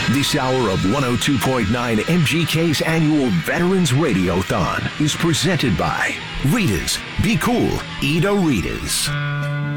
This hour of 102.9 MGK's annual Veterans Radiothon is presented by Rita's. Be cool, eat a Rita's.